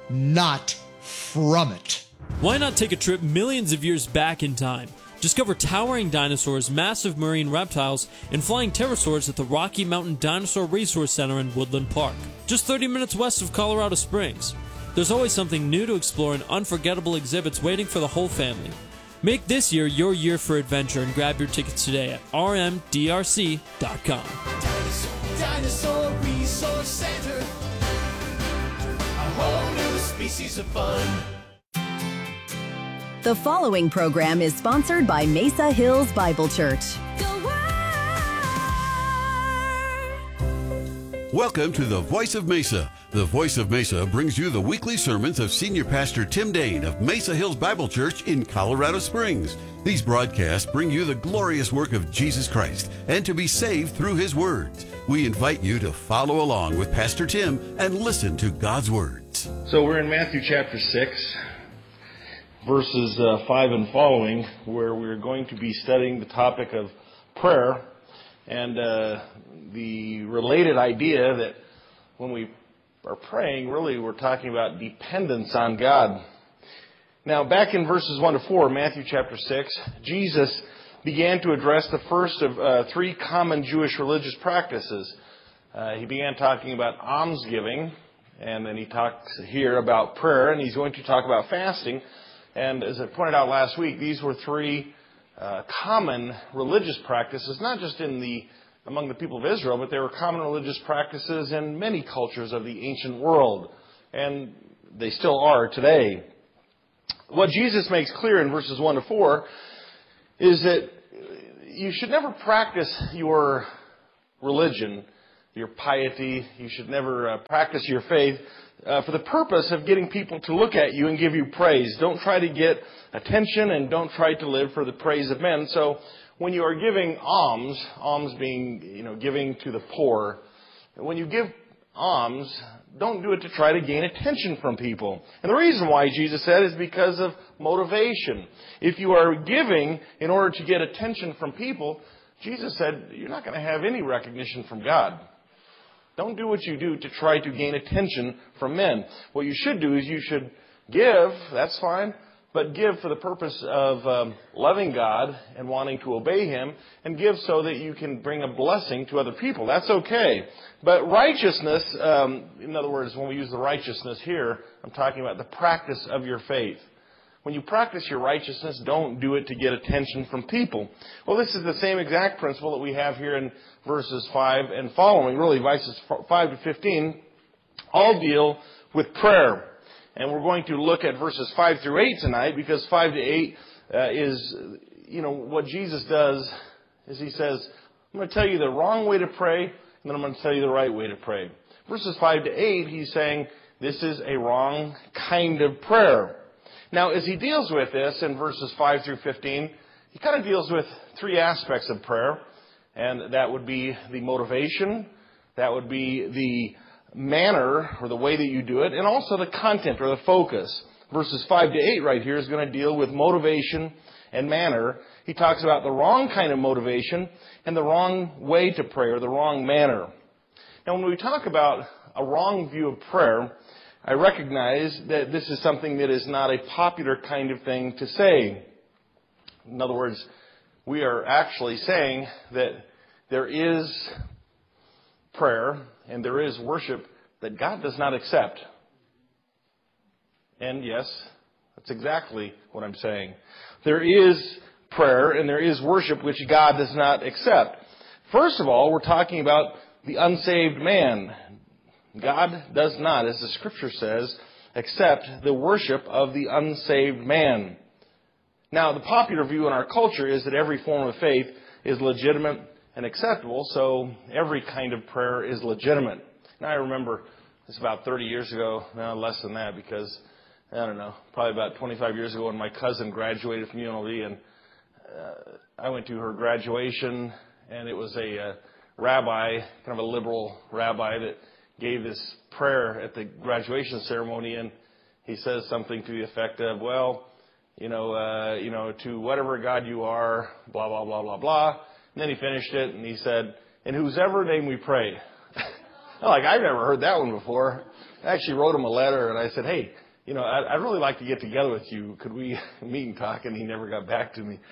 not from it. Why not take a trip millions of years back in time? Discover towering dinosaurs, massive marine reptiles, and flying pterosaurs at the Rocky Mountain Dinosaur Resource Center in Woodland Park, just thirty minutes west of Colorado Springs. There's always something new to explore and unforgettable exhibits waiting for the whole family. Make this year your year for adventure and grab your tickets today at r m d r c dot com. Dinosaur, Dinosaur Resource Center. A whole new species of fun. The following program is sponsored by Mesa Hills Bible Church. Welcome to the Voice of Mesa. The Voice of Mesa brings you the weekly sermons of Senior Pastor Tim Dane of Mesa Hills Bible Church in Colorado Springs. These broadcasts bring you the glorious work of Jesus Christ and to be saved through His words. We invite you to follow along with Pastor Tim and listen to God's words. So we're in Matthew chapter six, verses uh, five and following, where we're going to be studying the topic of prayer and uh, the related idea that when we are praying, really we're talking about dependence on God. Now, back in verses one to four, Matthew chapter six, Jesus began to address the first of uh, three common Jewish religious practices. Uh, he began talking about almsgiving, and then he talks here about prayer, and he's going to talk about fasting. And as I pointed out last week, these were three uh, common religious practices, not just in the among the people of Israel, but they were common religious practices in many cultures of the ancient world. And they still are today. What Jesus makes clear in verses one to four is that you should never practice your religion, your piety. You should never uh, practice your faith uh, for the purpose of getting people to look at you and give you praise. Don't try to get attention and don't try to live for the praise of men. So when you are giving alms, alms being, you know, giving to the poor, when you give alms, don't do it to try to gain attention from people. And the reason why, Jesus said, is because of motivation. If you are giving in order to get attention from people, Jesus said, you're not going to have any recognition from God. Don't do what you do to try to gain attention from men. What you should do is you should give, that's fine, but give for the purpose of um, loving God and wanting to obey Him, and give so that you can bring a blessing to other people. That's okay. But righteousness, um, in other words, when we use the righteousness here, I'm talking about the practice of your faith. When you practice your righteousness, don't do it to get attention from people. Well, this is the same exact principle that we have here in verses five and following, really verses five to fifteen, all deal with prayer. And we're going to look at verses five through eight tonight, because five to eight uh, is, you know, what Jesus does is He says, I'm going to tell you the wrong way to pray, and then I'm going to tell you the right way to pray. Verses five to eight, He's saying this is a wrong kind of prayer. Now, as He deals with this in verses five through fifteen, He kind of deals with three aspects of prayer. And that would be the motivation, that would be the manner or the way that you do it, and also the content or the focus. Verses five to eight right here is going to deal with motivation and manner. He talks about the wrong kind of motivation and the wrong way to pray, or the wrong manner. Now, when we talk about a wrong view of prayer, I recognize that this is something that is not a popular kind of thing to say. In other words, we are actually saying that there is prayer and there is worship that God does not accept. And yes, that's exactly what I'm saying. There is prayer and there is worship which God does not accept. First of all, we're talking about the unsaved man. God does not, as the Scripture says, accept the worship of the unsaved man. Now, the popular view in our culture is that every form of faith is legitimate and acceptable, so every kind of prayer is legitimate. Now, I remember this about thirty years ago, no, less than that, because, I don't know, probably about twenty-five years ago when my cousin graduated from U N L V, and uh, I went to her graduation, and it was a uh, rabbi, kind of a liberal rabbi, that gave this prayer at the graduation ceremony, and he says something to the effect of, well, you know, uh, you know, to whatever God you are, blah, blah, blah, blah, blah. And then he finished it, and he said, in whosever name we pray. I'm like, I've never heard that one before. I actually wrote him a letter, and I said, hey, you know, I'd, I'd really like to get together with you. Could we meet and talk? And he never got back to me.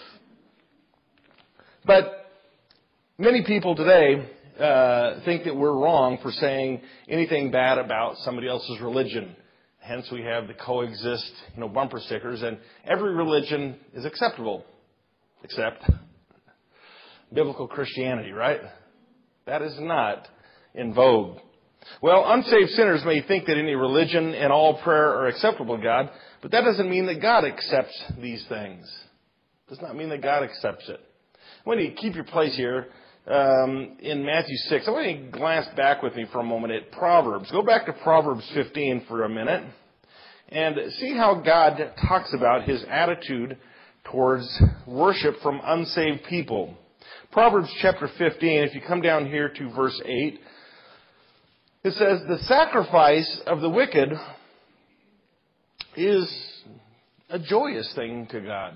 But many people today uh, think that we're wrong for saying anything bad about somebody else's religion. Hence, we have the coexist, you know, bumper stickers, and every religion is acceptable, except biblical Christianity, right? That is not in vogue. Well, unsaved sinners may think that any religion and all prayer are acceptable to God, but that doesn't mean that God accepts these things. It does not mean that God accepts it. I want you to keep your place here um, in Matthew six. I want you to glance back with me for a moment at Proverbs. Go back to Proverbs fifteen for a minute and see how God talks about His attitude towards worship from unsaved people. Proverbs chapter fifteen, if you come down here to verse eight, it says, the sacrifice of the wicked is a joyous thing to God.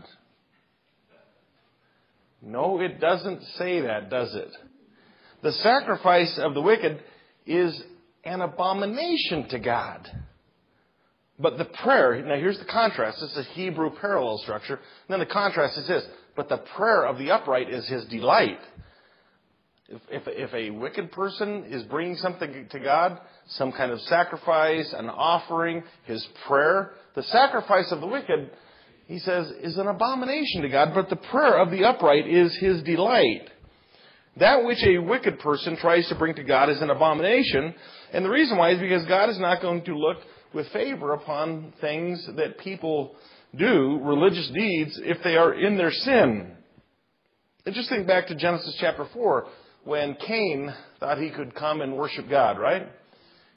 No, it doesn't say that, does it? The sacrifice of the wicked is an abomination to God. But the prayer, now here's the contrast. This is a Hebrew parallel structure. And then the contrast is this. But the prayer of the upright is his delight. If, if, if a wicked person is bringing something to God, some kind of sacrifice, an offering, his prayer, the sacrifice of the wicked, he says, is an abomination to God, but the prayer of the upright is his delight. That which a wicked person tries to bring to God is an abomination, and the reason why is because God is not going to look with favor upon things that people do, religious deeds, if they are in their sin. And just think back to Genesis chapter four, when Cain thought he could come and worship God, right?